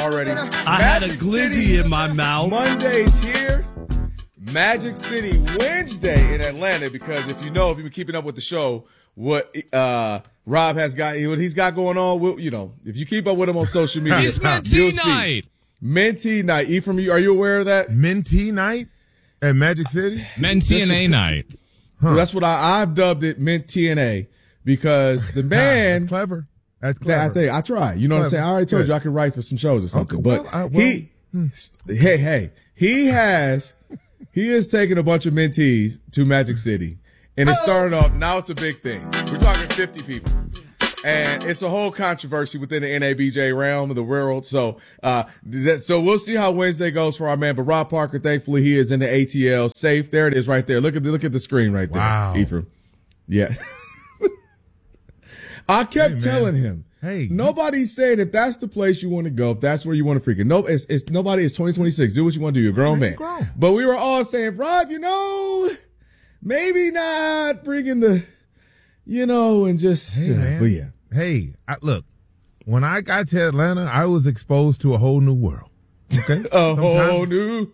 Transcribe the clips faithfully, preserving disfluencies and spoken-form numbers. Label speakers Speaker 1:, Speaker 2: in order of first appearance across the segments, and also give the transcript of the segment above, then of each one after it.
Speaker 1: already.
Speaker 2: I had a glizzy City, in my mouth.
Speaker 1: Monday's here. Magic City Wednesday in Atlanta, because if you know, if you've been keeping up with the show, what uh, Rob has got, what he's got going on, we'll, you know, if you keep up with him on social media,
Speaker 3: it's Mentee night.
Speaker 1: See. Mentee night. Ephraim, are you aware of that?
Speaker 4: Mentee night at Magic City?
Speaker 3: Mentee and A night.
Speaker 1: Huh. So that's what I, I've dubbed it, Mentee and A, because the man.
Speaker 4: That's clever. That's clever.
Speaker 1: I think I try. You know clever. What I'm saying? I already told Good. you I can write for some shows or something. Okay, well, but I, well, he, hmm. hey, hey, he has, he is taking a bunch of mentees to Magic City, and it started off. Now it's a big thing. We're talking fifty people, and it's a whole controversy within the N A B J realm of the world. So, uh, that, so we'll see how Wednesday goes for our man. But Rob Parker, thankfully, he is in the A T L safe. There it is, right there. Look at the, look at the screen right there.
Speaker 4: Wow,
Speaker 1: Ephraim. Yeah. I kept hey, telling him,
Speaker 4: hey,
Speaker 1: nobody's saying if that's the place you want to go, if that's where you want to freaking. No, it's, it's nobody. It's twenty twenty-six. Do what you want to do. You're a grown man.
Speaker 4: Grown.
Speaker 1: But we were all saying, Rob, you know, maybe not bringing the, you know, and just.
Speaker 4: Hey,
Speaker 1: uh,
Speaker 4: man.
Speaker 1: But yeah.
Speaker 4: Hey, I, look, when I got to Atlanta, I was exposed to a whole new world. Okay,
Speaker 1: a whole new.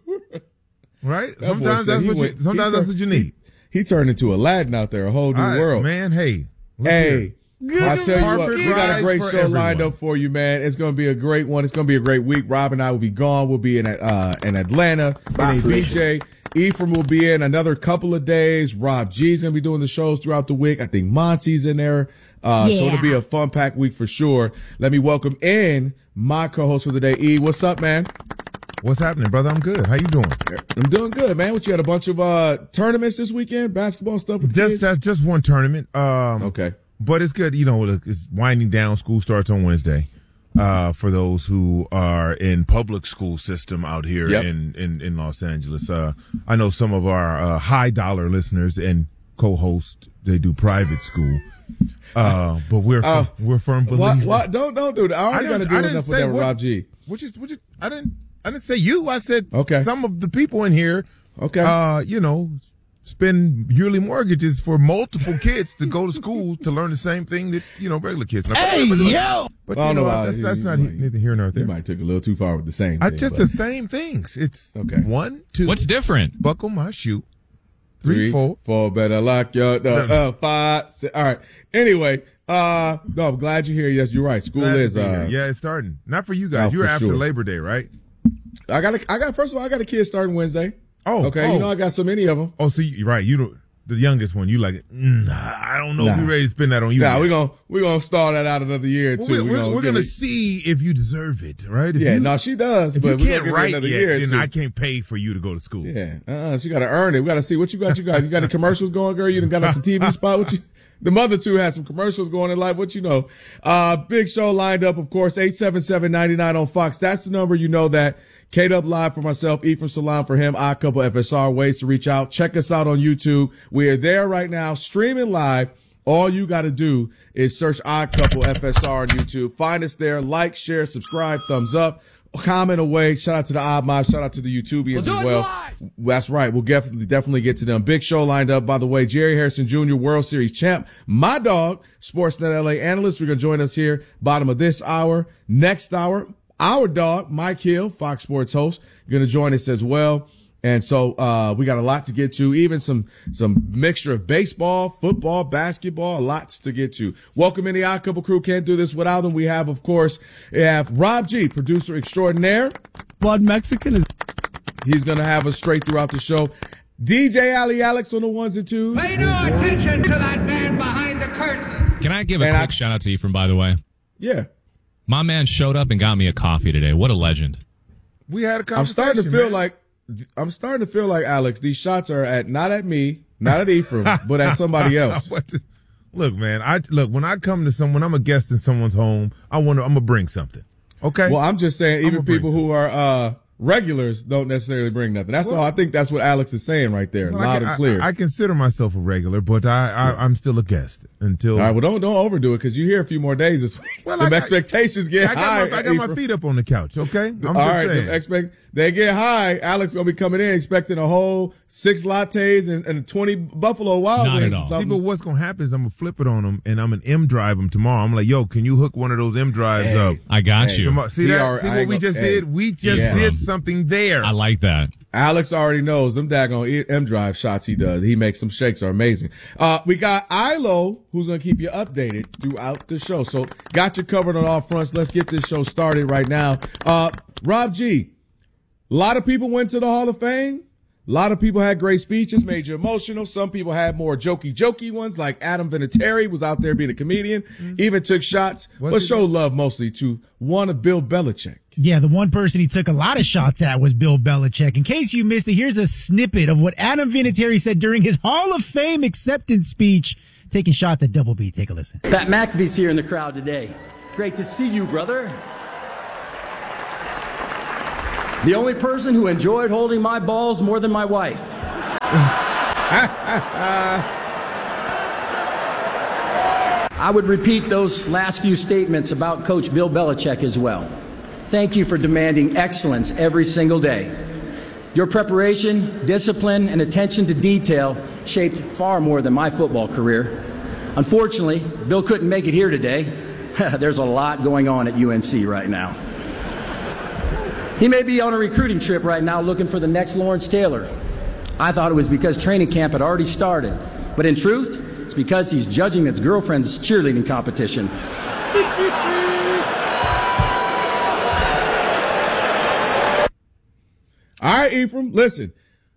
Speaker 4: Right. That sometimes that's what. Went, you, sometimes that's what you need.
Speaker 1: He, he turned into Aladdin out there. A whole new
Speaker 4: right,
Speaker 1: world,
Speaker 4: man. Hey.
Speaker 1: Hey.
Speaker 4: Here.
Speaker 1: I tell you what, we got a great show
Speaker 4: everyone.
Speaker 1: lined up for you, man. It's going to be a great one. It's going to be a great week. Rob and I will be gone. We'll be in uh, in Atlanta, in a B J. Ephraim will be in another couple of days. Rob G's going to be doing the shows throughout the week. I think Monty's in there. Uh, yeah. So it'll be a fun-packed week for sure. Let me welcome in my co-host for the day, E. What's up, man?
Speaker 4: What's happening, brother? I'm good. How you doing?
Speaker 1: I'm doing good, man. What, you had a bunch of uh, tournaments this weekend, basketball stuff with
Speaker 4: just,
Speaker 1: kids?
Speaker 4: That's just one tournament. Um,
Speaker 1: okay.
Speaker 4: But it's good. You know, it's winding down. School starts on Wednesday. Uh, for those who are in public school system out here
Speaker 1: yep.
Speaker 4: in, in, in Los Angeles. Uh, I know some of our uh, high dollar listeners and co-hosts, they do private school. Uh, but we're, uh, we're firm believers.
Speaker 1: What, what? Don't, don't do that. I already got to do enough with that with Rob G.
Speaker 4: Which is, which is, I didn't, I didn't say you. I said
Speaker 1: okay.
Speaker 4: some of the people in here,
Speaker 1: okay.
Speaker 4: uh, you know, spend yearly mortgages for multiple kids to go to school to learn the same thing that, you know, regular kids. Now,
Speaker 2: hey,
Speaker 4: but,
Speaker 2: yo!
Speaker 4: But, you know, know that's, that's not might, neither here nor there.
Speaker 1: You might took a little too far with the same
Speaker 4: I
Speaker 1: thing.
Speaker 4: Just
Speaker 1: but.
Speaker 4: the same things. It's
Speaker 1: okay.
Speaker 4: one, two.
Speaker 3: What's different?
Speaker 4: Buckle my shoe. Three,
Speaker 1: Three
Speaker 4: four.
Speaker 1: Four, better lock your door. Uh, five, six. All right. Anyway, uh, no, I'm glad you're here. Yes, you're right. School
Speaker 4: glad
Speaker 1: is, uh.
Speaker 4: Yeah, it's starting. Not for you guys.
Speaker 1: Oh,
Speaker 4: you're after
Speaker 1: sure.
Speaker 4: Labor Day, right?
Speaker 1: I got, a, I got, first of all, I got a kid starting Wednesday.
Speaker 4: Oh,
Speaker 1: okay.
Speaker 4: Oh.
Speaker 1: You know, I got so many of them.
Speaker 4: Oh, so you, right. You know, the youngest one, you like, mm, I don't know
Speaker 1: nah.
Speaker 4: if you're ready to spend that on you.
Speaker 1: Nah, we're going to, we're going to stall that out another year or
Speaker 4: well,
Speaker 1: two.
Speaker 4: We're, we're, we're going to
Speaker 1: it.
Speaker 4: see if you deserve it, right? If
Speaker 1: yeah,
Speaker 4: you,
Speaker 1: no, she does.
Speaker 4: If
Speaker 1: but
Speaker 4: you
Speaker 1: we're
Speaker 4: can't
Speaker 1: give
Speaker 4: write
Speaker 1: another
Speaker 4: yet,
Speaker 1: year
Speaker 4: then
Speaker 1: too.
Speaker 4: I can't pay for you to go to school.
Speaker 1: Yeah. Uh, she got to earn it. We got to see what you got. You got, you got, you got any commercials going, girl? You done got some T V spot? What you, the mother two had some commercials going in life. What you know? Uh, big show lined up, of course, eight seven seven, nine nine on Fox. That's the number. You know that. K-Dub Live for myself, Ephraim Salam for him, Odd Couple F S R, ways to reach out. Check us out on YouTube. We are there right now, streaming live. All you got to do is search Odd Couple F S R on YouTube. Find us there. Like, share, subscribe, thumbs up, comment away. Shout out to the Odd Mob. Shout out to the YouTubians we'll as well. That's right. We'll definitely, definitely get to them. Big show lined up. By the way, Jerry Harrison Junior, World Series champ. My dog, Sportsnet L A analyst. We're going to join us here, bottom of this hour. Next hour, our dog, Mike Hill, Fox Sports host, going to join us as well. And so, uh, we got a lot to get to, even some, some mixture of baseball, football, basketball, lots to get to. Welcome in the Odd Couple crew. Can't do this without them. We have, of course, we have Rob G, producer extraordinaire.
Speaker 2: Blood Mexican is.
Speaker 1: He's going to have us straight throughout the show. D J Ali Alex on the ones and twos.
Speaker 5: Pay no attention to that man behind the curtain.
Speaker 3: Can I give a
Speaker 1: and
Speaker 3: quick
Speaker 1: I,
Speaker 3: shout out to Ephraim, by the way?
Speaker 1: Yeah.
Speaker 3: My man showed up and got me a coffee today. What a legend.
Speaker 4: We had a conversation.
Speaker 1: I'm starting to feel
Speaker 4: man.
Speaker 1: like, I'm starting to feel like, Alex, these shots are at, not at me, not at Ephraim, but at somebody else.
Speaker 4: Look, man, I look, when I come to someone, I'm a guest in someone's home, I want to, I'm going to bring something. Okay?
Speaker 1: Well, I'm just saying, even people who are, uh, regulars don't necessarily bring nothing. That's
Speaker 4: well,
Speaker 1: all. I think that's what Alex is saying right there,
Speaker 4: well,
Speaker 1: loud
Speaker 4: I,
Speaker 1: and clear.
Speaker 4: I, I consider myself a regular, but I, I, I'm still a guest until.
Speaker 1: All right, well, don't don't overdo it because you here a few more days this week. Well, the expectations get
Speaker 4: I got
Speaker 1: high.
Speaker 4: My, I got my feet up on the couch. Okay, I'm
Speaker 1: all
Speaker 4: just
Speaker 1: right,
Speaker 4: saying.
Speaker 1: the expect they get high. Alex gonna be coming in expecting a whole six lattes and, and twenty Buffalo Wild
Speaker 3: Not
Speaker 1: Wings.
Speaker 3: at all.
Speaker 4: See, but what's gonna happen is I'm gonna flip it on them and I'm gonna M drive them tomorrow. I'm like, yo, can you hook one of those M drives
Speaker 1: Hey.
Speaker 4: up?
Speaker 3: I got
Speaker 1: Hey.
Speaker 3: you.
Speaker 4: Tomorrow. See
Speaker 1: He
Speaker 4: that?
Speaker 1: already-
Speaker 4: See
Speaker 1: I
Speaker 4: what
Speaker 1: ain't
Speaker 4: we
Speaker 1: gonna-
Speaker 4: just
Speaker 1: hey.
Speaker 4: did? We just
Speaker 1: Yeah.
Speaker 4: did something there.
Speaker 3: I like that.
Speaker 1: Alex already knows them daggone M Drive shots he does. He makes some shakes are amazing. Uh, we got Ilo, who's going to keep you updated throughout the show. So got you covered on all fronts. Let's get this show started right now. Uh, Rob G, a lot of people went to the Hall of Fame. A lot of people had great speeches, made you emotional. Some people had more jokey, jokey ones, like Adam Vinatieri was out there being a comedian, mm-hmm. even took shots,
Speaker 4: What's
Speaker 1: but
Speaker 4: it
Speaker 1: showed
Speaker 4: mean?
Speaker 1: love mostly to one of Bill Belichick.
Speaker 6: Yeah, the one person he took a lot of shots at was Bill Belichick. In case you missed it, here's a snippet of what Adam Vinatieri said during his Hall of Fame acceptance speech, taking shots at Double B. Take a listen.
Speaker 7: Pat McAfee's here in the crowd today. Great to see you, brother. The only person who enjoyed holding my balls more than my wife. I would repeat those last few statements about Coach Bill Belichick as well. Thank you for demanding excellence every single day. Your preparation, discipline, and attention to detail shaped far more than my football career. Unfortunately, Bill couldn't make it here today. There's a lot going on at U N C right now. He may be on a recruiting trip right now looking for the next Lawrence Taylor. I thought it was because training camp had already started, but in truth, it's because he's judging his girlfriend's cheerleading competition.
Speaker 1: All right, Ephraim, listen.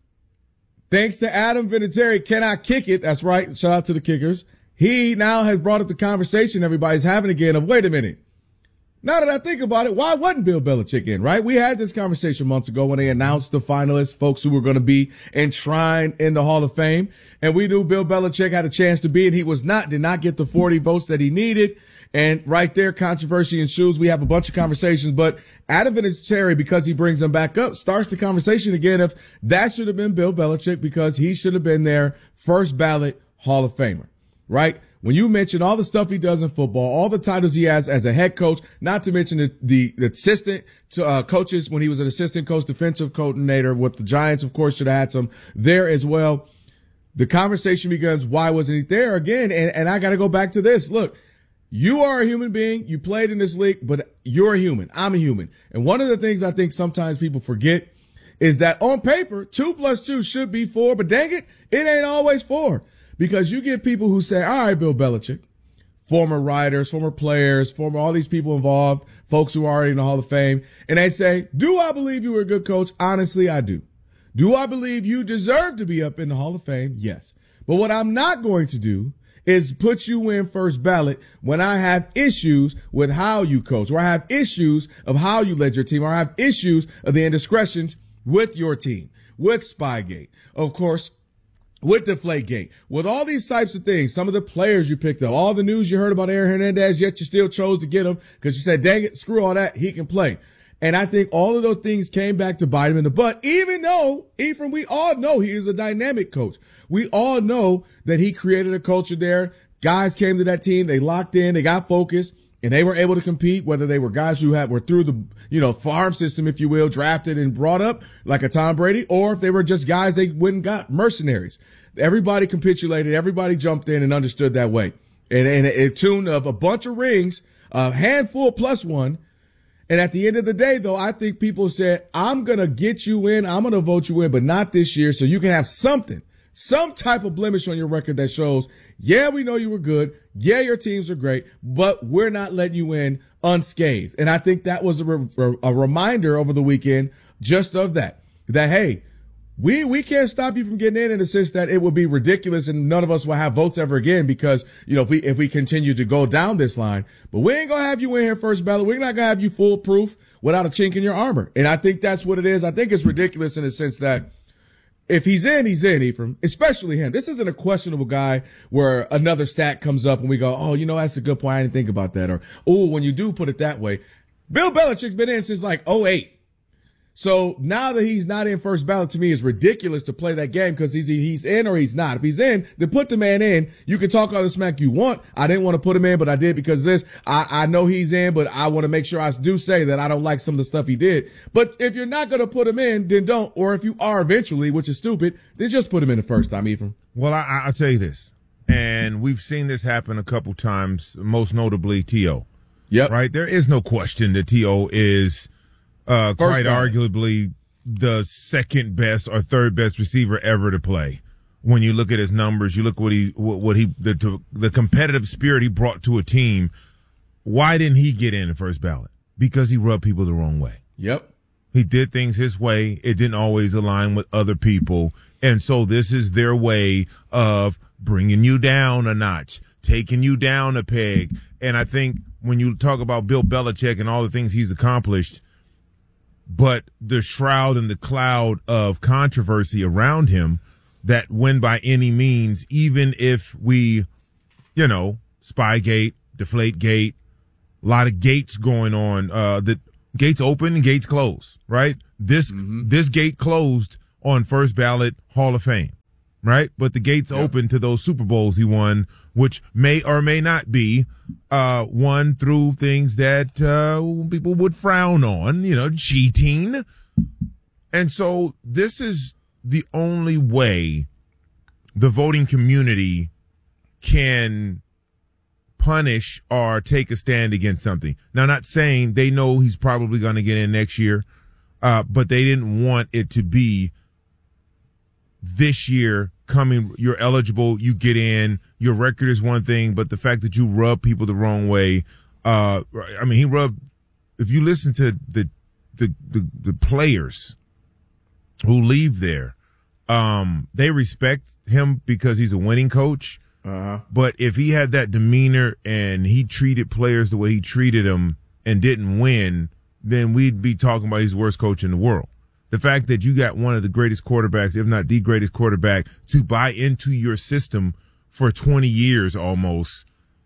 Speaker 1: Thanks to Adam Vinatieri, Can I Kick It? That's right. Shout out to the kickers. He now has brought up the conversation everybody's having again of, wait a minute. Now that I think about it, why wasn't Bill Belichick in, right? We had this conversation months ago when they announced the finalists, folks who were going to be enshrined in the Hall of Fame. And we knew Bill Belichick had a chance to be, and he was not, did not get the forty votes that he needed. And right there, controversy ensues. We have a bunch of conversations, but Adam Vinatieri, because he brings them back up, starts the conversation again of that should have been Bill Belichick because he should have been their first ballot Hall of Famer, right? When you mention all the stuff he does in football, all the titles he has as a head coach, not to mention the, the, the assistant to, uh, coaches when he was an assistant coach, defensive coordinator with the Giants, of course, should have had some there as well. The conversation begins, why wasn't he there again? And, and I got to go back to this. Look, you are a human being. You played in this league, but you're a human. I'm a human. And one of the things I think sometimes people forget is that on paper, two plus two should be four, but dang it, it ain't always four. Because you get people who say, all right, Bill Belichick, former writers, former players, former all these people involved, folks who are already in the Hall of Fame, and they say, do I believe you were a good coach? Honestly, I do. Do I believe you deserve to be up in the Hall of Fame? Yes. But what I'm not going to do is put you in first ballot when I have issues with how you coach, or I have issues of how you led your team, or I have issues of the indiscretions with your team, with Spygate. Of course, with Deflategate, with all these types of things, some of the players you picked up, all the news you heard about Aaron Hernandez, yet you still chose to get him because you said, dang it, screw all that, he can play. And I think all of those things came back to bite him in the butt, even though, Ephraim, we all know he is a dynamic coach. We all know that he created a culture there. Guys came to that team, they locked in, they got focused, and they were able to compete, whether they were guys who had were through the, you know, farm system, if you will, drafted and brought up like a Tom Brady, or if they were just guys they went and got, mercenaries. Everybody capitulated, everybody jumped in and understood that way. And, and a tune of a bunch of rings, a handful plus one. And at the end of the day, though, I think people said, I'm going to get you in, I'm going to vote you in, but not this year, so you can have something, some type of blemish on your record that shows, yeah, we know you were good. Yeah, your teams are great, but we're not letting you in unscathed. And I think that was a, re- a reminder over the weekend just of that, that, hey, we, we can't stop you from getting in in the sense that it would be ridiculous and none of us will have votes ever again because, you know, if we, if we continue to go down this line, but we ain't going to have you in here first ballot. We're not going to have you foolproof without a chink in your armor. And I think that's what it is. I think it's ridiculous in the sense that if he's in, he's in, Ephraim, especially him. This isn't a questionable guy where another stat comes up and we go, oh, you know, that's a good point. I didn't think about that. Or, oh, when you do put it that way, Bill Belichick's been in since like oh eight. So now that he's not in first ballot, to me, it's ridiculous to play that game because he's he's in or he's not. If he's in, then put the man in. You can talk all the smack you want. I didn't want to put him in, but I did because of this. I, I know he's in, but I want to make sure I do say that I don't like some of the stuff he did. But if you're not going to put him in, then don't. Or if you are eventually, which is stupid, then just put him in the first time, Ephraim.
Speaker 4: Well, I, I'll tell you this, and we've seen this happen a couple times, most notably T O
Speaker 1: Yep.
Speaker 4: Right? There is no question that T O is uh, quite
Speaker 1: ballot.
Speaker 4: arguably the second best or third best receiver ever to play. When you look at his numbers, you look what he what, what he the the competitive spirit he brought to a team. Why didn't he get in the first ballot? Because he rubbed people the wrong way.
Speaker 1: Yep.
Speaker 4: He did things his way. It didn't always align with other people. And so this is their way of bringing you down a notch, taking you down a peg. And I think when you talk about Bill Belichick and all the things he's accomplished, but the shroud and the cloud of controversy around him, that when by any means, even if we, you know, Spygate, Deflategate, a lot of gates going on, uh, that gates open and gates close, right? This, mm-hmm. this gate closed on first ballot Hall of Fame, right? But the gates yep. open to those Super Bowls he won, which may or may not be, uh, won through things that, uh, people would frown on, you know, cheating. And so this is the only way the voting community can punish or take a stand against something. Now, not saying they know he's probably going to get in next year, uh, but they didn't want it to be this year coming, you're eligible, you get in, your record is one thing, but the fact that you rub people the wrong way, uh, I mean, he rubbed, if you listen to the, the, the, the players who leave there, um, they respect him because he's a winning coach.
Speaker 1: Uh-huh.
Speaker 4: But if he had that demeanor and he treated players the way he treated them and didn't win, then we'd be talking about he's the worst coach in the world. The fact that you got one of the greatest quarterbacks, if not the greatest quarterback, to buy into your system for twenty years almost,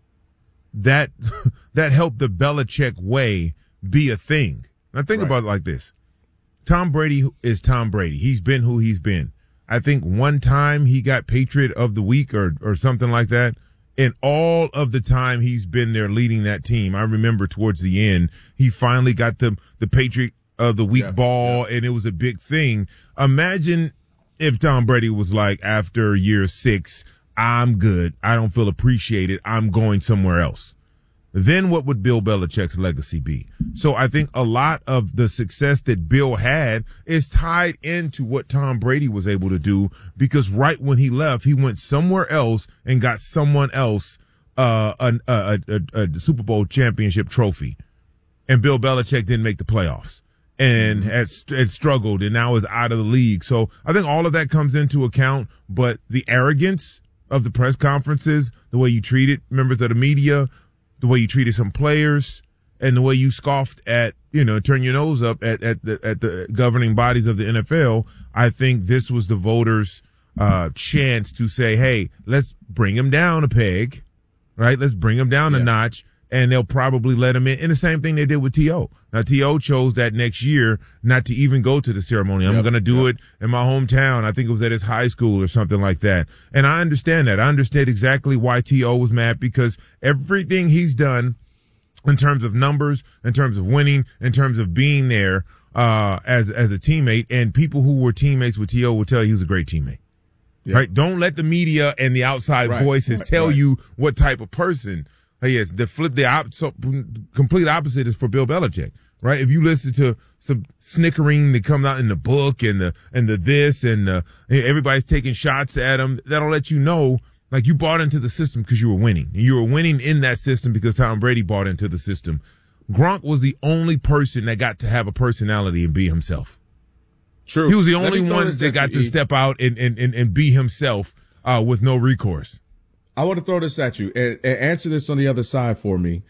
Speaker 4: that that helped the Belichick way be a thing. Now think right. about it like this. Tom Brady is Tom Brady. He's been who he's been. I think one time he got Patriot of the Week or or something like that. And all of the time he's been there leading that team, I remember towards the end, he finally got the, the Patriot of the Week yeah, ball, yeah. and it was a big thing. Imagine if Tom Brady was like, after year six, I'm good. I don't feel appreciated. I'm going somewhere else. Then what would Bill Belichick's legacy be? So I think a lot of the success that Bill had is tied into what Tom Brady was able to do, because right when he left, he went somewhere else and got someone else uh, a, a, a, a Super Bowl championship trophy. And Bill Belichick didn't make the playoffs and had, had struggled and now is out of the league. So I think all of that comes into account, but the arrogance of the press conferences, the way you treated members of the media, the way you treated some players, and the way you scoffed at, you know, turn your nose up at, at the, at the governing bodies of the N F L. I think this was the voters' uh, chance to say, hey, let's bring him down a peg, right? Let's bring him down yeah. a notch, and they'll probably let him in. And the same thing they did with T O Now, T O chose that next year not to even go to the ceremony. I'm yep, going to do yep. it in my hometown. I think it was at his high school or something like that. And I understand that. I understand exactly why T O was mad, because everything he's done in terms of numbers, in terms of winning, in terms of being there uh as as a teammate, and people who were teammates with T O will tell you he was a great teammate. Yep. Right? Don't let the media and the outside right. voices right. tell right. you what type of person he is. The flip, the op- so complete opposite is for Bill Belichick. Right? If you listen to some snickering that comes out in the book and the, and the this and the, everybody's taking shots at him, that'll let you know, like, you bought into the system because you were winning. You were winning in that system because Tom Brady bought into the system. Gronk was the only person that got to have a personality and be himself.
Speaker 1: True.
Speaker 4: He was the only one that got to step out and, and, and, and be himself, uh, with no recourse.
Speaker 1: I want to throw this at you and, and answer this on the other side for me.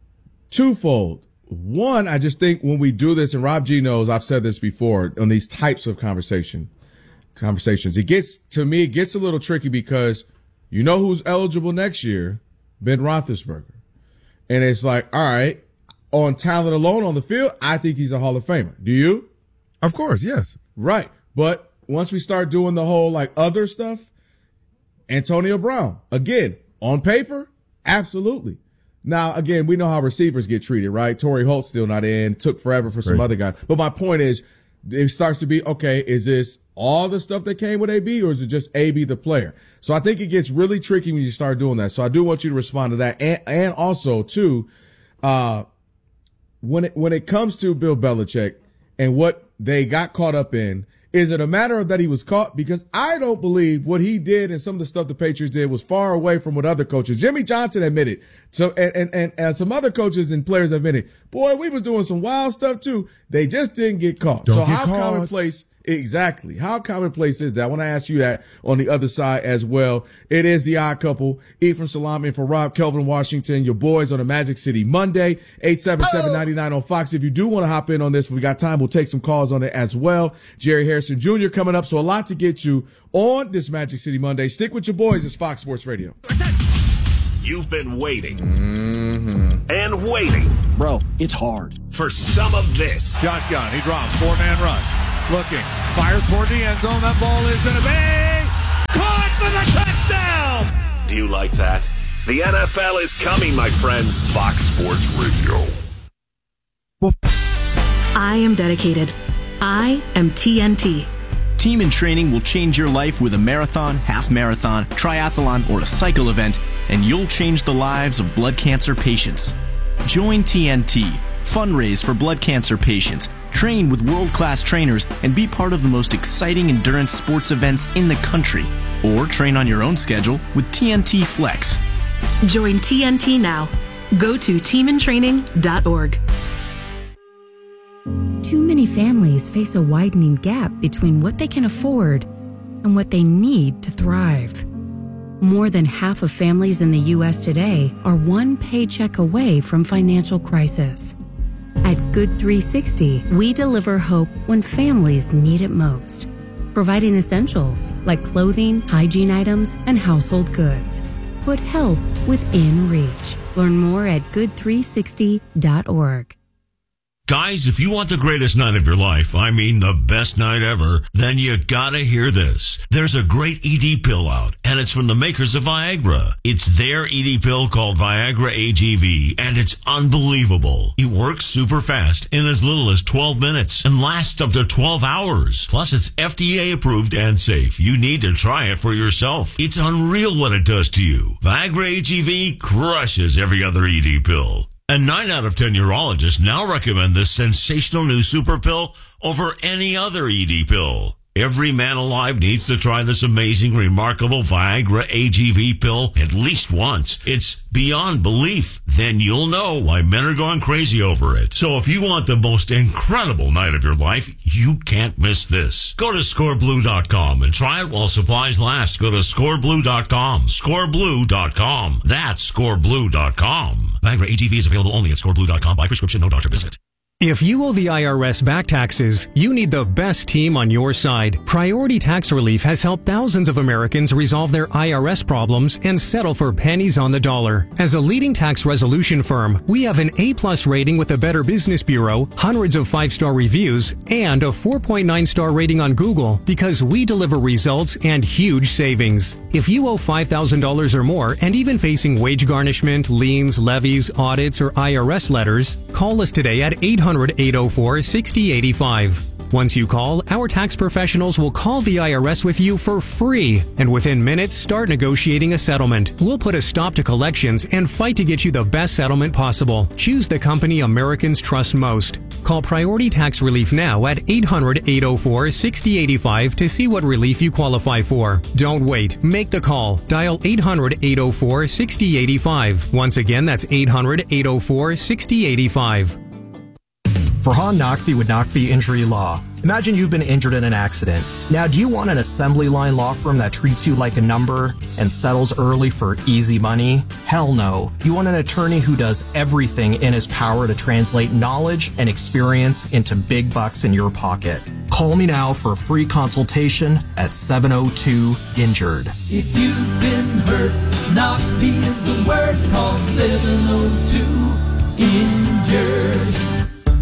Speaker 1: Twofold. One, I just think when we do this, and Rob G knows I've said this before on these types of conversation conversations, it gets, to me, it gets a little tricky because you know who's eligible next year? Ben Roethlisberger. And it's like, all right, on talent alone on the field, I think he's a Hall of Famer. Do you?
Speaker 4: Of course, yes.
Speaker 1: Right. But once we start doing the whole like other stuff, Antonio Brown, again, on paper, absolutely. Now, again, we know how receivers get treated, right? Torrey Holt still not in, took forever for some
Speaker 4: Crazy.
Speaker 1: other guy. But my point is, it starts to be, okay, is this all the stuff that came with A B, or is it just A B the player? So I think it gets really tricky when you start doing that. So I do want you to respond to that. And, and also, too, uh, when it, when it comes to Bill Belichick and what they got caught up in, is it a matter of that he was caught? Because I don't believe what he did and some of the stuff the Patriots did was far away from what other coaches. Jimmy Johnson admitted. So, and, and, and, and some other coaches and players admitted, boy, we was doing some wild stuff too. They just didn't get caught.
Speaker 4: Don't
Speaker 1: so
Speaker 4: get
Speaker 1: how
Speaker 4: caught.
Speaker 1: commonplace, exactly. How commonplace is that? I want to ask you that on the other side as well. It is the odd couple. Ephraim Salami and for Rob, Kelvin Washington, your boys on the Magic City Monday, eight seven seven, nine nine on Fox. If you do want to hop in on this, if we got time, we'll take some calls on it as well. Jerry Harrison Junior coming up. So a lot to get to on this Magic City Monday. Stick with your boys. It's Fox Sports Radio.
Speaker 8: You've been waiting mm-hmm. and waiting.
Speaker 7: Bro, it's hard.
Speaker 8: For some of this.
Speaker 9: Shotgun. He drops. Four-man rush. Looking. Fires toward the end zone. That ball is going to be caught for the touchdown.
Speaker 8: Do you like that? The N F L is coming, my friends. Fox Sports Radio.
Speaker 10: I am dedicated. I am T N T.
Speaker 11: Team in Training will change your life with a marathon, half marathon, triathlon, or a cycle event, and you'll change the lives of blood cancer patients. Join T N T, fundraise for blood cancer patients, train with world-class trainers, and be part of the most exciting endurance sports events in the country. Or train on your own schedule with T N T Flex.
Speaker 10: Join T N T now. Go to team in training dot org.
Speaker 12: Too many families face a widening gap between what they can afford and what they need to thrive. More than half of families in the U S today are one paycheck away from financial crisis. At Good three sixty, we deliver hope when families need it most, providing essentials like clothing, hygiene items, and household goods. Put help within reach. Learn more at good three sixty dot org.
Speaker 13: Guys, if you want the greatest night of your life, I mean the best night ever, then you gotta hear this. There's a great E D pill out, and it's from the makers of Viagra. It's their E D pill called Viagra A G V, and it's unbelievable. It works super fast in as little as twelve minutes and lasts up to twelve hours. Plus, it's F D A approved and safe. You need to try it for yourself. It's unreal what it does to you. Viagra A G V crushes every other E D pill. And nine out of ten urologists now recommend this sensational new super pill over any other E D pill. Every man alive needs to try this amazing, remarkable Viagra A G V pill at least once. It's beyond belief. Then you'll know why men are going crazy over it. So if you want the most incredible night of your life, you can't miss this. Go to score blue dot com and try it while supplies last. Go to score blue dot com. score blue dot com. That's score blue dot com. Viagra A G V is available only at score blue dot com by prescription, no doctor visit.
Speaker 14: If you owe the I R S back taxes, you need the best team on your side. Priority Tax Relief has helped thousands of Americans resolve their I R S problems and settle for pennies on the dollar. As a leading tax resolution firm, we have an A-plus rating with the Better Business Bureau, hundreds of five-star reviews, and a four point nine star rating on Google because we deliver results and huge savings. If you owe five thousand dollars or more and even facing wage garnishment, liens, levies, audits, or I R S letters, call us today at eight hundred, eight oh four, six oh eight five. Once you call, our tax professionals will call the I R S with you for free, and within minutes start negotiating a settlement. We'll put a stop to collections and fight to get you the best settlement possible. Choose the company Americans trust most. Call Priority Tax Relief now at eight hundred, eight oh four, six oh eight five to see what relief you qualify for. Don't wait. Make the call. Dial eight hundred, eight oh four, six oh eight five. Once again, that's eight hundred, eight oh four, six oh eight five.
Speaker 15: Farhan Naqvi with Naqvi Injury Law. Imagine you've been injured in an accident. Now, do you want an assembly line law firm that treats you like a number and settles early for easy money? Hell no. You want an attorney who does everything in his power to translate knowledge and experience into big bucks in your pocket. Call me now for a free consultation at seven oh two, injured.
Speaker 16: If you've been hurt, Naqvi is the word. Call seven oh two, injured.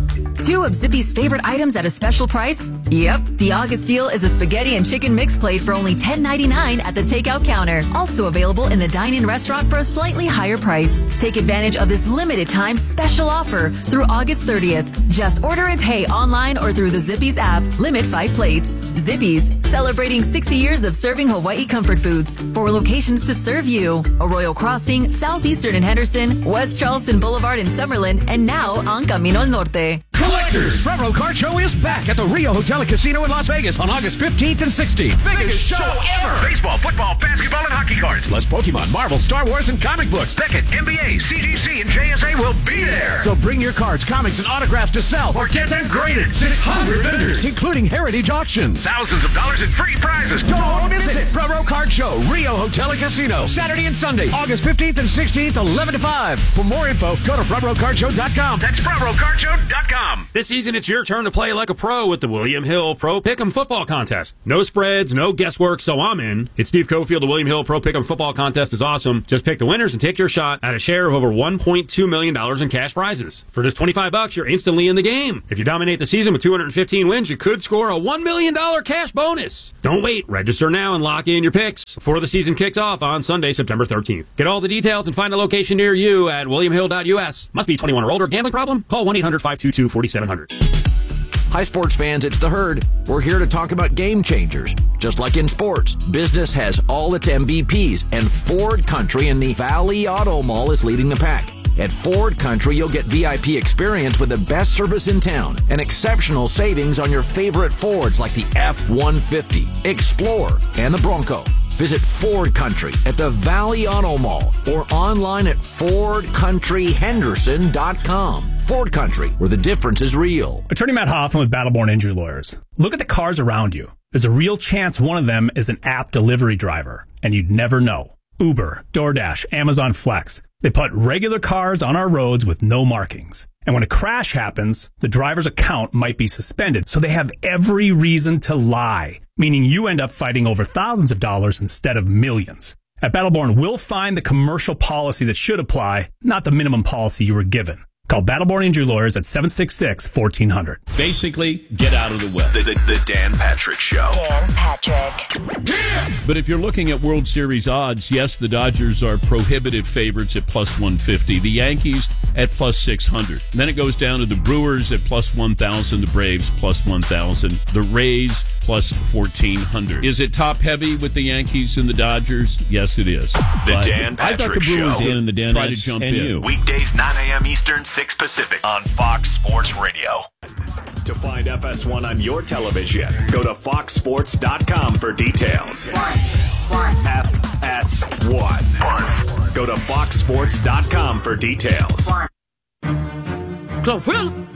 Speaker 17: Two of Zippy's favorite items at a special price? Yep, the August deal is a spaghetti and chicken mix plate for only ten ninety-nine at the takeout counter. Also available in the dine-in restaurant for a slightly higher price. Take advantage of this limited time special offer through August thirtieth. Just order and pay online or through the Zippy's app. Limit five plates. Zippy's, celebrating sixty years of serving Hawaii comfort foods. Four locations to serve you. Arroyo Crossing, Southeastern in Henderson, West Charleston Boulevard in Summerlin, and now on Camino al Norte.
Speaker 18: Collectors, Front Row Card Show is back at the Rio Hotel and Casino in Las Vegas on August fifteenth and sixteenth. Biggest, Biggest show ever! Baseball, football, basketball, and hockey cards. Plus Pokemon, Marvel, Star Wars, and comic books. Beckett, N B A, C G C, and J S A will be there. So bring your cards, comics, and autographs to sell or get them graded. six hundred vendors, including Heritage Auctions. Thousands of dollars in free prizes. Don't miss it. Front Row Card Show, Rio Hotel and Casino. Saturday and Sunday, August fifteenth and sixteenth, eleven to five. For more info, go to front row card show dot com. That's front row card show dot com.
Speaker 19: This season, it's your turn to play like a pro with the William Hill Pro Pick'em Football Contest. No spreads, no guesswork, so I'm in. It's Steve Cofield. The William Hill Pro Pick'em Football Contest is awesome. Just pick the winners and take your shot at a share of over one point two million dollars in cash prizes. For just twenty-five bucks, you're instantly in the game. If you dominate the season with two hundred fifteen wins, you could score a one million dollars cash bonus. Don't wait. Register now and lock in your picks before the season kicks off on Sunday, September thirteenth. Get all the details and find a location near you at william hill dot u s. Must be twenty-one or older. Gambling problem? Call one eight hundred five two two four seven zero zero.
Speaker 18: Hi, sports fans, it's The Herd. We're here to talk about game changers. Just like in sports, business has all its M V Ps, and Ford Country in the Valley Auto Mall is leading the pack. At Ford Country, you'll get V I P experience with the best service in town and exceptional savings on your favorite Fords like the F one fifty, Explorer, and the Bronco. Visit Ford Country at the Valley Auto Mall or online at ford country henderson dot com. Ford Country, where the difference is real.
Speaker 20: Attorney Matt Hoffman with Battleborn Injury Lawyers. Look at the cars around you. There's a real chance one of them is an app delivery driver, and you'd never know. Uber, DoorDash, Amazon Flex. They put regular cars on our roads with no markings. And when a crash happens, the driver's account might be suspended, so they have every reason to lie, meaning you end up fighting over thousands of dollars instead of millions. At Battleborn, we'll find the commercial policy that should apply, not the minimum policy you were given. Call Battleborn Injury Lawyers at seven six six, one four zero zero.
Speaker 21: Basically, get out of the way.
Speaker 8: The, the, the Dan Patrick Show.
Speaker 22: Dan Patrick.
Speaker 21: But if you're looking at World Series odds, yes, the Dodgers are prohibitive favorites at plus one fifty. The Yankees at plus six hundred. Then it goes down to the Brewers at plus one thousand. The Braves plus one thousand. The Rays plus fourteen hundred. Is it top heavy with the Yankees and the Dodgers? Yes, it is.
Speaker 8: The
Speaker 21: but
Speaker 8: Dan Patrick
Speaker 21: I thought the Brewers
Speaker 8: Show.
Speaker 21: in and the Dan tried to jump in. You.
Speaker 8: Weekdays nine a.m. Eastern, six Pacific on Fox Sports Radio.
Speaker 23: To find F S one on your television, go to fox sports dot com for details.
Speaker 22: One. One.
Speaker 23: F S one. One. Go to fox sports dot com for details.
Speaker 22: One.
Speaker 24: So, well,